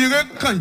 ire kàn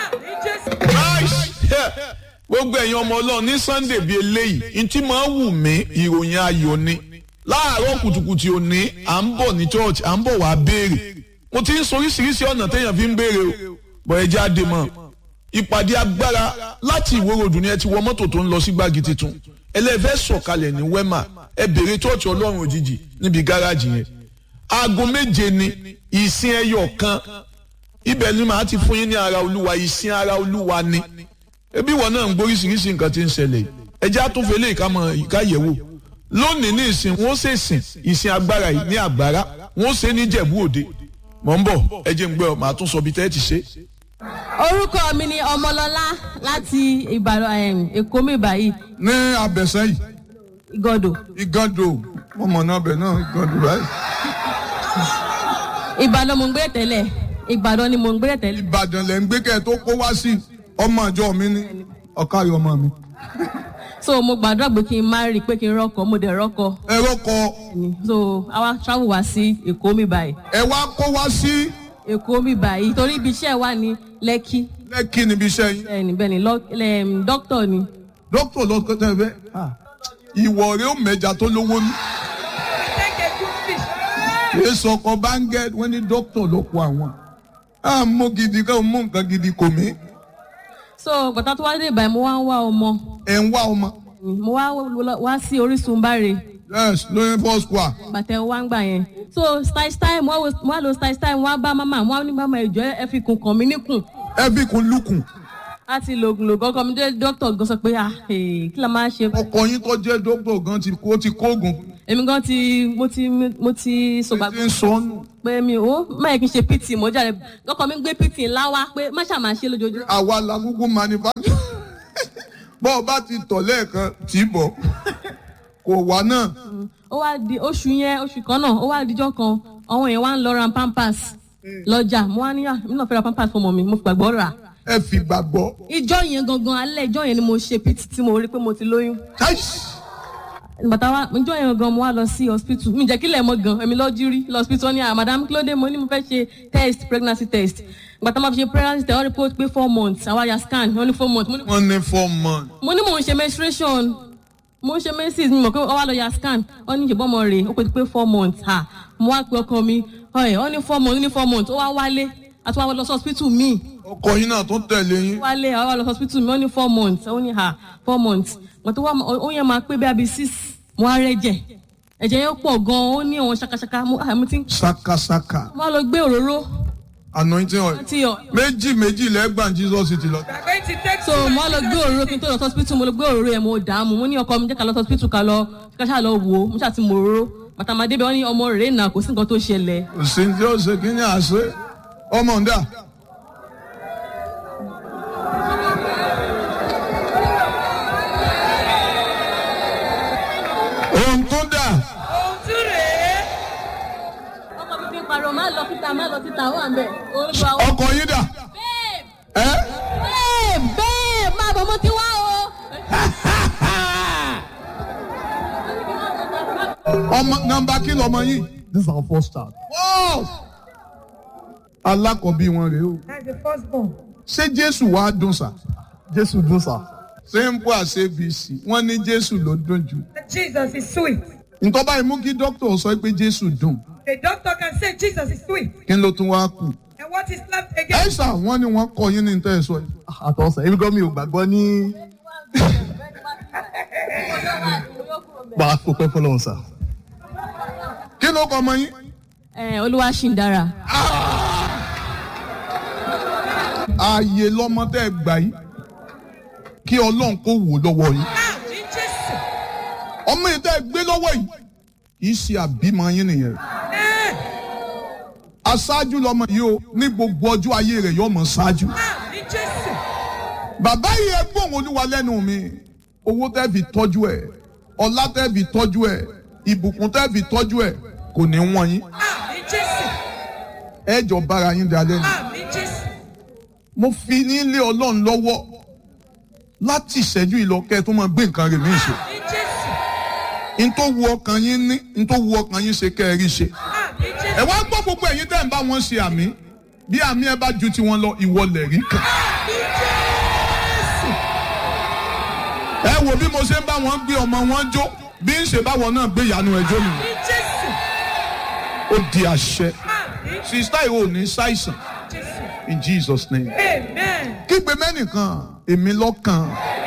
yín. Gbogbo ẹ̀yin ọmọ Ọlọ́run ní Sunday bíi eléyìí ntí máa wù mí ìròyìn ayọ̀ ni láàárọ̀ kùtùkùtù òní à ń bọ̀ ní church à ń bọ̀ wá béèrè mo ti ń sọ oríṣiríṣi ọ̀nà téèyàn fi ń béèrè o bọ̀ ẹ jáde mọ́ ìpàdé agbára láti ìwòròdù ni ẹ ti wọ mọ́tò tó ń lọ sí gbági tuntun ẹlẹ́fẹ́ sọ̀kalẹ̀ ní wema ẹ béèrè church Ọlọ́run òjijì níbi gáràjì yẹn aago 7 ni ìsìn ẹyọ kan ibẹ̀ ni màá ti fún yín ní ara Olúwa ìsìn ara Olúwa ni ebi wọn náà ń gbóríṣiríṣi nǹkan tí ń ṣẹlẹ̀ ẹjẹ́ àtúnfẹ́lẹ́ ìkáyẹ̀wò lónìí ní ìsìn wọn ó ṣèṣìn ìsìn agbára yìí ní àgbára wọn ó ṣe ní Ìjẹ̀bú Òde mọ̀ ń bọ̀ ẹjẹ́ ń gbé ọ màá tún sọ bí tẹ́ ẹ ti ṣe. Orúkọ mi ni Ọmọlọ́lá láti Ìbàdàn Èkó mi báyìí. Ní Abẹ́sán yìí. Ìgàndò mo mọ̀ náà bẹ̀ náà Ìgàndò báyìí. Ìbàdàn mo ń gbé tẹ́lẹ̀ Ìbàdàn ni mo ń gbé tẹ́lẹ̀. Ìbàdàn lẹ̀ ń gbé kẹ́ ẹ tó kó wá sí ọmọ àjọ mi ní ọ̀kárí ọmọ mi. So mo gbàdúrà pé kí n má rí i pé kí n rọ́kọ mo dẹ̀ rọ́kọ. Ẹ rọ́kọ. So àwa travel wá sí Èkó mi báyìí. Ẹ wá kó wá sí. Èkó mi báyìí torí ibi iṣẹ́ wa ní Lẹ́kí. Lẹ́kí níbi iṣẹ́ yín. Bẹ́ẹ̀ni dókítà ni. Dókítà lọ́kọ́ tẹ́ fẹ́. Ìwọ̀ rẹ̀ ó mẹ́ja tó lówó ní. Èso ọkọ̀ báńgẹ́ wọ́n ní dókítà ló kó àwọn. Mú gidi kan mú nǹkan gidi kò mí. So bàtà tó wá dé ìbàyẹn mo wá ń wá ọmọ. Ẹ ń wá ọmọ. Mo wá sí Orísun Báre. Yes, lóyún first square. Bàtà wá ń gbà yẹn. So style mo wá lo style mo wá bá mama mo wá ní mama ìjọ ẹ fi kun kàn mí níkùn. Ẹ fi kun lukùn. Láti lògùn ọkọ mi dé dókítà gan sọ pé kí la máa ṣe. Ọkọ yín tó jẹ́ dókítà gan ti kóògùn. Èmi gan mo ti sọgbà. Ẹ ti ń sọnù. Pé mi ò máa kí n ṣe PT mo jáde lọ́kọ mi gbé PT ńlá wá pé má ṣàmà ṣe lójoojúmọ́. Àwa la gúgú manufacture. Bọ́ọ̀ bá ti tọ̀ lẹ́ẹ̀kan tì í bọ̀ kò wá náà. Ó wá di oṣù kan náà ó wá dijọ́ kan àwọn èèyàn wá ń lọ ra pampers lọ́jà mo wá ní mi náà fẹ́ ra pampers fún ọmọ mi mo fi gbàgbọ́ rà. Ẹ fi gbàgbọ́. Ìjọ yẹn gangan alẹ́ ìjọ yẹn ni mo ṣe PT tí mo rí pé mo ti lóyún. Bàtà wa ìjọ yẹn gangan mo wá lọ sí hospital mi jẹ́ kílẹ̀ mọ́ gan èmi lọ́jú rí lọ hospital ní madam kílódé mo ní mo fẹ́ ṣe pregnancy test bàtà máa fi ṣe pregnancy test wọ́n report pé 4 months àwa ya scan wọ́n ní 4 months. Wọ́n ní 4 months. Mo ní mò ń ṣe menstruation mo ń ṣe menses mi mọ̀ pé ọwọ́ lọ ya scan wọ́n ní ìṣèbọn ọmọ rẹ̀ ó pé 4 months mo wá pe ọkọ mi wọ́n ní 4 months ó wá wálé àti wá lọ sí hospital mi. Ọkọ yín náà tó tẹ̀lé yín. Wálé àwa lọ sí hospital mi wọ́n ní 4 months ó ní 4 months wọ́n tó wá ó yẹn máa pé bí abi 6 mo wá rẹ́jẹ̀ ẹ̀jẹ̀ yẹn pọ̀ gan-an ó ní àwọn ṣakaṣaka mo ti ń. Ṣakaṣaka. Mo wá lọ gbé òróró. Anointing oil. Méjì lẹ́gbàá Jesus ti lọ. So mo lọ gbé òróró kí n tó lọ hospital mo lọ gbé òróró yẹn mo dààmú mo ní ọkọ mi jẹ́ ká lọ hospital ká ṣáà lọ wò ó mo ṣáà ti mọ òróró màtàmádé bẹ́ẹ̀ wọ́n ní ọmọ rẹ̀ náà kò sí nǹkan tó ṣẹlẹ̀. Kò sí ní tí ó ṣe kí ni àṣẹ ọmọ ń dà. Ohun tó dà. Ohun tí rèé. Ọkọ mi fi ń pariwo má lọ síta wà ń bẹ̀. Ọkọ yín dà. Babe máa bọ̀ mo ti wá o. Ọmọ nọ́mbà kí lọmọ yín. This is our first child. Wow! Alákọ̀ọ́bí wọn rèé o. That's the firstborn. Ṣé Jésù wàá dùn sà? Jésù dùn sà. Simple as ABC. Wọ́n ní Jésù ló dùn jù. Jesus is sweet. Nǹkan báyìí mú kí dókítà sọ pé Jésù dùn. The doctor can say Jesus is sweet. Kí ló tún wá kù? And what is left again? Ẹ̀sà wọ́n ní wọ́n kọ yín ní tẹ́ ẹ sọ yìí. Àtọ̀sẹ̀ ibi gan mi ò gbàgbọ́ ní. Bá a kó pẹ́ fọlọ́run sà. Kí ló kọ ọmọ yín? Olúwa ṣì ń dára. Ààyè lọmọ tẹ́ ẹ gbà yìí. Kí Ọlọ́run kó wò lọ́wọ́ yín. Ọmọ yìí tẹ́ ẹ gbé lọ́wọ́ yìí. Kì í ṣe àbímọ yín nìyẹn. Aṣáájú lọmọ yìí o ní gbogbo ọjọ́ ayé rẹ̀ yóò mọ̀ ṣáájú. Bàbá yìí ẹ gbóhùn Olúwa lẹ́nu mi. Owó tẹ́ fi tọ́jú ẹ̀, ọlá tẹ́ fi tọ́jú ẹ̀, ìbùkún tẹ́ fi tọ́jú ẹ̀ kò ní wọ́n yín. Ẹ jọ bára yín dalẹ́ ni. Mo fi nílé Ọlọ́run lọ́wọ́ láti ìṣẹ́jú ìlọ́kẹ́ tó máa gbé nǹkan rẹ̀ mí ṣe. N tó wu ọkàn yín ní, n tó wu ọkàn yín ṣe kẹ́ ẹ rí ṣe. Ẹ wá gbọ́ gbogbo ẹ̀yin tẹ́ ń bá wọn ṣe àmì. bí àmì ẹ bá ju tiwọn lọ ìwọlẹ̀ rí kan. ẹ wo bí mo ṣe ń bá wọn gbé ọmọ wọn jó bí ń ṣe báwọn náà gbé ìyanu ẹjọ́ mi. ó di àṣẹ sista ìwọ ò ní ṣàìsàn in Jesus name. kígbe mẹ́nìkan èmi lọ́kàn.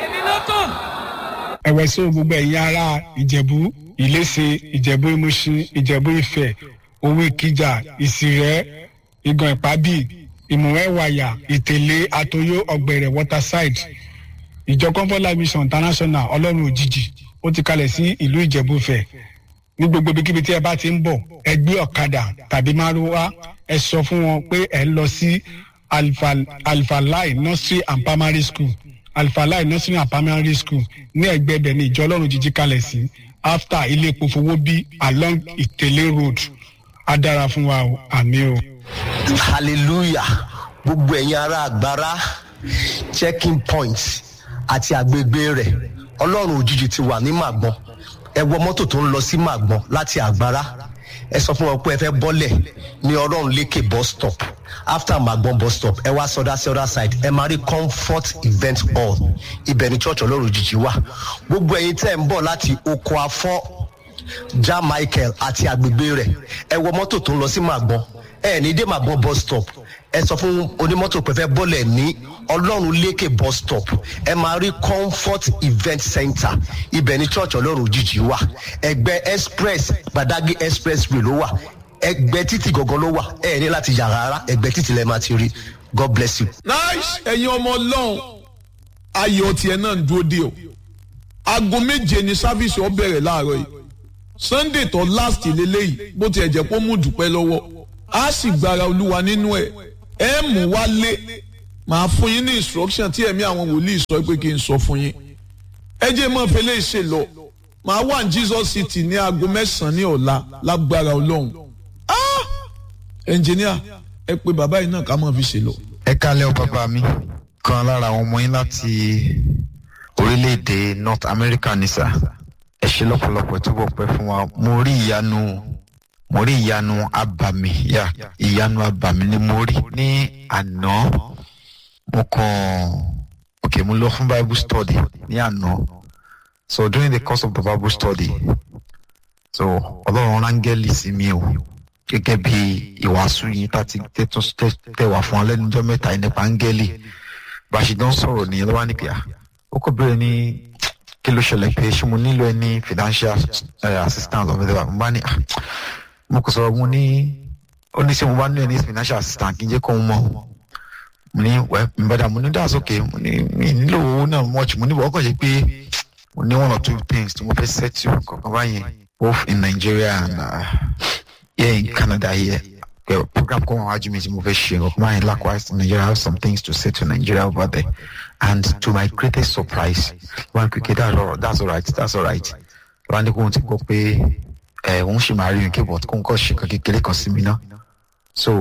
ẹ̀wẹ̀ sí gbogbo ẹ̀yin ará Ìjẹ̀bú Ìléṣe Ìjẹ̀bú Ìmúṣin Ìjẹ̀bú Ifẹ̀ Owó Ìkìjà Ìsìrẹ́ Ìgàn Ìpábì Ìmùwẹ̀wàyà Ìtẹ̀lé Àtòyó Ọ̀gbẹ̀rẹ̀ Waterside ìjọ Comfort Life Mission International Ọlọ́run òjijì ó ti kalẹ̀ sí ìlú Ìjẹ̀bú Ifẹ̀ ní gbogbo ibikíbi tí ẹ bá ti ń bọ̀ ẹ gbé ọ̀kadà tàbí márúwá ẹ sọ fún wọn pé ẹ ń lọ sí Alphalai Nursery and Primary School Alphalai Nursery and Primary School ní ẹ̀gbẹ́ ibẹ̀ ní ìjọ Ọlọ́run òjijì kalẹ̀ sí after ilé epo Fowóbí along Ìtẹ̀lé road á dára fún wa o àmín o. hallelujah gbogbo ẹ̀yin ará Àgbàrá checking point àti àgbègbè rẹ̀ Ọlọ́run òjijì ti wà ní Màgbọ́n ẹ wọ mọ́tò tó ń lọ sí Màgbọ́n láti Àgbàrá ẹ sọ fún wọn pé ẹ fẹ́ bọ́lẹ̀ ní Ọlọ́run lékè bus stop after Màgbọ́n bus stop ẹ wá sọdá sí other side ẹ máa rí Comfort Event Hall ibẹ̀ ní church Ọlọ́run òjijì wà gbogbo ẹ̀yin tẹ́ ń bọ̀ láti Oko Afọ́ Ja Michael àti àgbègbè rẹ̀ ẹ wọ mọ́tò tó ń lọ sí Màgbọ́n ẹ ní dé Màgbọ́n bus stop ẹ sọ fún onímọ́tò pé fẹ́ bọ́lẹ̀ ní Ọlọ́run lékè bus stop ẹ máa rí Comfort Event Center ibẹ̀ ní church Ọlọ́run òjijì wà ẹgbẹ́ express Badagry expressway ló wà ẹgbẹ́ títì gọ̀gọ̀ ló wà ẹ ní láti yà rárá ẹgbẹ́ títì lẹ́ẹ̀ máa ti rí God bless you. nice ẹ̀yin ọmọ Ọlọ́run ayọ̀ tiẹ̀ náà ń dúró dé o aago 7 ni sáfíìsì ó bẹ̀rẹ̀ láàárọ̀ yìí Sunday tó last lélẹ́yìí bó tiẹ̀ jẹ́ pé ó mú dúpẹ́ lọ́wọ́ a sì gbára Olúwa nínú ẹ̀ ẹ mú wálé màá fún yín ní instruction tí ẹ̀mí àwọn wòlíì sọ pé kí n sọ fún yín ẹ jẹ́ mọ́ fẹlẹ́ ṣe lọ màá wà ní Jesus City ní aago 9 ní ọ̀la lágbára Ọlọ́run ẹnjìníà ẹ pé bàbá yìí náà ká mọ̀ fi ṣe lọ. ẹ kálẹ́ o bàbá mi kan lára àwọn ọmọ yín láti orílẹ̀-èdè North America ní sà ẹ ṣe lọ́pọ̀lọpọ̀ túbọ̀ pẹ́ fún wa mo rí ìyanu abàmì ìyanu abàmì ni mo rí ní àná mo lọ fún Bible study ní àná so during the course of the Bible study so Ọlọ́run rángẹ́lì sí mi o gẹ́gẹ́ bí ìwàásù yìí tàti tẹ̀wà fún alẹ́ níjọ́ mẹ́ta yìí nípa áńgẹ́lì bá a ṣe dán sọ̀rọ̀ nìyẹn lọ́wọ́ ní pé ó kọ́ bẹ̀rẹ̀ ní kí ló ṣẹlẹ̀ pé ṣé mo nílò ẹni financial assistance of the mo bá ní mo kò sọ̀rọ̀ mo ní ó ní ṣé mo bá nílò ẹni financial assistance kí n jẹ́ kó mọ̀ mo ní mbẹ́dà mo ní that's okay mo ní mi nílò owó náà much mo ní bọ̀ ọkọ̀ ṣe pé mo ní 1 or 2 things tí mo fẹ́ settle kankan báyẹn both in Nigeria and here in Canada here. Program come on Ajimiti Moveshin of mine likewise in Nigeria. I have some things to say to Nigeria over there. And to my greatest surprise, one quick that's all right. One going to go pay won't she marry in keyboard concourse she can so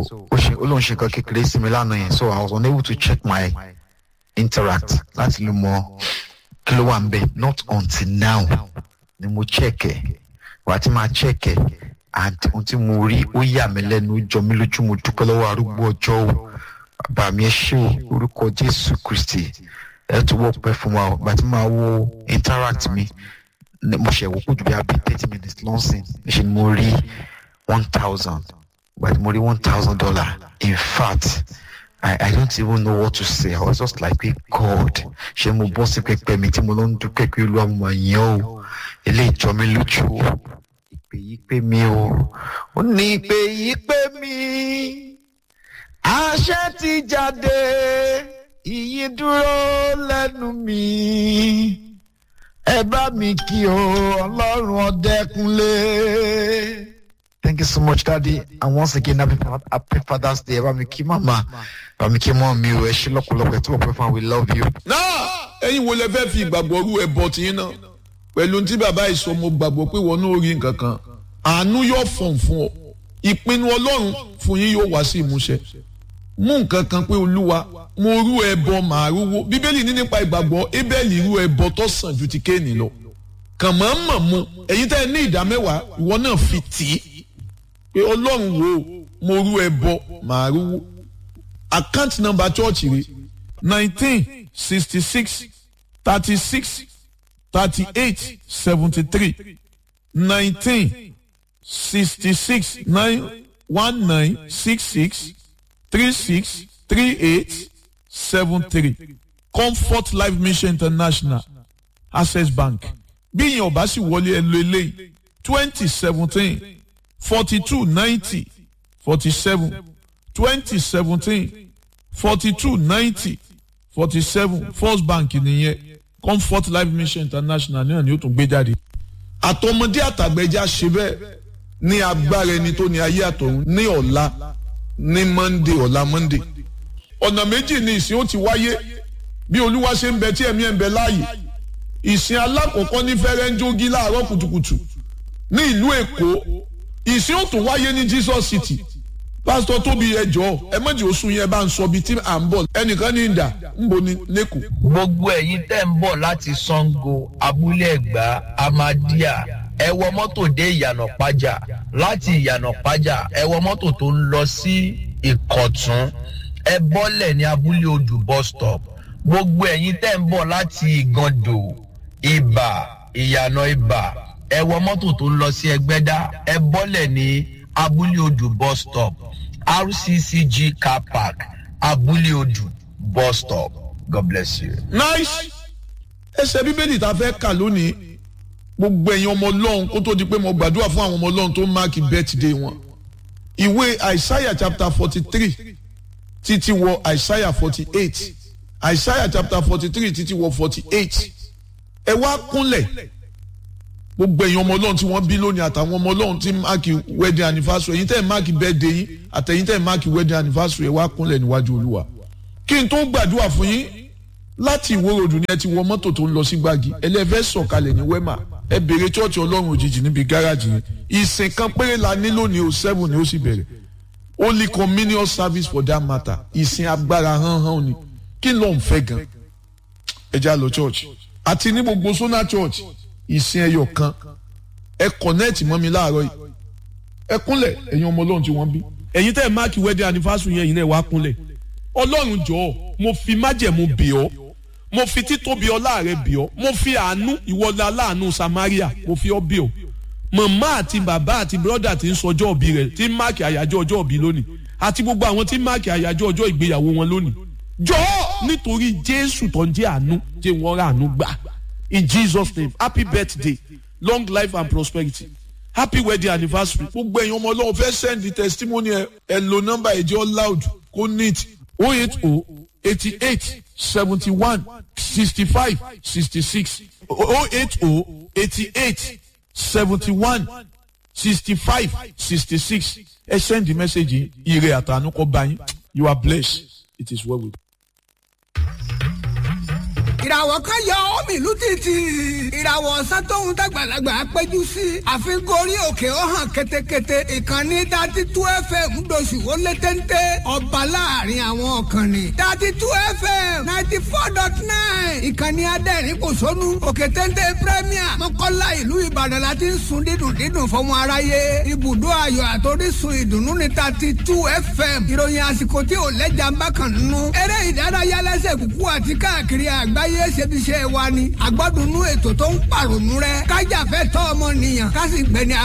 so I was unable to check my interact. That's a little more kilo not until now. Then we check it. What am I check it? And until mo rí ó yà mí lẹ́nu jọ mí lójú mo dúpẹ́ lọ́wọ́ arúgbó ọjọ́ o bàbá mi ẹ ṣé o orúkọ Jésù Kristi ẹ tó wọ́ pẹ́ fún wa o bàtí máa wo interact mi mo ṣe wò kó ju bí abi 30 minutes lọ́sìn ṣe ni mo rí 1,000 bàtí mo rí $1,000 in fact I don't even know what to say. I was just like, God, ṣé mo bọ́ sí pẹpẹ mi tí mo lọ ń dúpẹ́ pé Olúwa mo máa yàn o eléyìí jọ mí lójú o. Yí pé mi o ó ní pé yí pé mi àṣẹ ti jáde ìyí dúró lẹ́nu mi ẹ bá mi kí o Ọlọ́run Ọdẹ́kúnlé. Thank you so much, Daddy, and once again happy Father's Day. Ẹ bá mi kí mama, ẹ bá mi kí mọ́ mi o ẹ ṣé lọ́pọ̀lọpọ̀ ẹ tí wọ́n pẹ́ fún wa, we love you. náà ẹ̀yin wo lẹ fẹ́ fi ìgbàgbọ́ rú ẹbọ tiyín náà pẹ̀lú tí bàbá ìsọ mo gbàgbọ́ pé wọn náà rí nǹkan kan àánú yóò fọ̀n fún ọ ìpinnu Ọlọ́run fún yín yóò wá sí ìmúṣẹ mú nǹkan kan pé Olúwa mo rú ẹbọ màá rúwó Bíbélì ní nípa ìgbàgbọ́ Ébẹ́lì rú ẹbọ tó sàn ju ti Kéènì lọ kàn mọ́ mu ẹ̀yin tẹ́ ẹ ní $10 ìwọ náà fi tì í pé Ọlọ́run wo mo rú ẹbọ màá rúwó account number church rẹ̀ 1966 36 38 73 1966 1966 36 38 73 Comfort Life Mission International Access Bank bí ìyẹn ọba sì wọlé ẹ lo eléyìí 2017 42 90 47 2017 42 90 47 First Bank nìyẹn Comfort Life Mission International náà ni ó tún gbé jáde. Àtọmọdé àtàgbẹjà ṣe bẹ́ẹ̀ ní agbára ẹni tó ní ayé àtọ̀run ní ọ̀la ní Monday ọ̀la Monday. Ọ̀nà méjì ni ìsìn ó ti wáyé bí Olúwa ṣe ń bẹ tí ẹ̀mí ẹ̀ ń bẹ láàyè. Ìsìn alákọ̀ọ́kọ́ ní Fẹ́rẹ́ńjógí láàárọ̀ kùtùkùtù ní ìlú Èkó. Ìsìn ó tún wáyé ní Jesus City. Pásítọ̀ Tóbi ẹjọ́ ẹ mọ̀jì oṣù yẹn bá ń sọ bíi tí à ń bọ̀ ẹnìkan ní ìdá ń bo ní lẹ́kọ̀ọ́. Gbogbo ẹ̀yin tẹ́ ń bọ̀ láti Ṣàngó, Abúlé Ẹ̀gbá, Amadíà, ẹ wọ mọ́tò dé Ìyànà Pájà, láti Ìyànà Pájà ẹ wọ mọ́tò tó ń lọ sí Ìkọ̀tún, ẹ bọ́lẹ̀ ní Abúlé Odù bus stop. Gbogbo ẹ̀yin tẹ́ ń bọ̀ láti Ìgàndò, Ìbà, Ìyànà Ìbà, ẹ wọ mọ́tò tó ń lọ sí Ẹgbẹ́dá, ẹ bọ́lẹ̀ ní Abúlé Odù bus stop. RCCG car park, Abúlé Odù bus stop. God bless you. Nice. Ẹsẹ̀ Bíbélì tá a fẹ́ kà lónìí gbogbo ẹ̀yin ọmọ Ọlọ́run kó tó di pé mo gbàdúrà fún àwọn ọmọ Ọlọ́run tó máàkì birthday wọn. Ìwé Isaiah chapter 43 títí wọ Isaiah 48. Isaiah chapter 43 títí wọ 48. Ẹ wá kúnlẹ̀ gbogbo ẹ̀yin ọmọ Ọlọ́run tí wọ́n bí lónìí àtàwọn ọmọ Ọlọ́run tí máàkì wedding anniversary ẹ̀yin tẹ́ ẹ̀ máàkì birthday yín àtẹ̀yin tẹ́ ẹ̀ máàkì wedding anniversary ẹ̀ wá kúnlẹ̀ níwájú Olúwa. Kí n tó gbàdúrà fún yín láti Ìwó Road ni ẹ ti wọ mọ́tò tó ń lọ sí Gbági ẹlẹ́fẹ́ sọ̀kalẹ̀ ní Wema ẹ bèrè chọ́ọ̀chì Ọlọ́run òjijì níbi gáràjì yẹn ìsìn kan péré la ní lónìí o 7 ni ó sì bẹ̀rẹ̀ only communion service for that matter ìsìn agbára hánhán ni kí ló ń fẹ́ gan ẹ já lọ church àti ní gbogbo Sona church ìsìn ẹyọ kan ẹ connect mọ́ mi láàárọ̀ yìí ẹ kúnlẹ̀ ẹ̀yin ọmọ Ọlọ́run tí wọ́n bí ẹ̀yin tẹ́ ẹ máàkì wedding anniversary yẹn yìí náà wá kúnlẹ̀ Ọlọ́run jọ̀ọ́ mo fi májẹ̀mú bì ọ́ mo fi títóbi ọlá rẹ bì ọ́ mo fi àánú ìwọlá láàánú Samaria mo fi ọ́ bì ọ́ màmá àti bàbá àti brọ́dà tí ń sọjọ́ òbí rẹ̀ tí ń máàkì àyájọ́ ọjọ́ òbí lónìí àti gbogbo àwọn tí ń máàkì àyájọ́ ọjọ́ ìgbéyàwó wọn lónìí jọ̀ọ́ nítorí Jésù tó ń jẹ́ àánú jẹ́ wọ́n rà àánú gbà in Jesus name happy birthday long life and prosperity happy wedding anniversary gbogbo ẹ̀yin ọmọ Ọlọ́run fẹ́ send the testimony ẹ lo nọ́mbà ẹ̀jẹ̀ loud kó neat 080 88 71 65 66 080 88 71 65 66 ẹ send the message ire àtànú kó bá yín you are blessed it is well with you. ìràwọ̀ kan yọ omi ìlú títì ìràwọ̀ ọ̀sán tóun dàgbàlagbà péjú sí àfikún orí òkè ó hàn ketekete ìkànnì 32 FM ńdọ̀sù ó lé téńté ọba láàrin àwọn ọ̀kànnì 32 FM 94.9 ìkànnì adẹ́rìn kò sónú òkè téńté premier mọ́kànlá ìlú Ìbàdàn la ti ń sun dídùn fọmọ aráyé ibùdó ayọ̀ àtòrísun ìdùnnú ní 32 FM ìròyìn àsìkò tí ò lẹ́jà ń bá kàn nínú eré ìdárayá lẹ́sẹ̀ kúkú àti káàkiri àgbáyé ṣebiṣẹ́ wa ni àgbọ́dúnú ètò tó ń pàrònú rẹ kájàfẹ́ tọ́ ọmọnìyàn ká sì gbẹni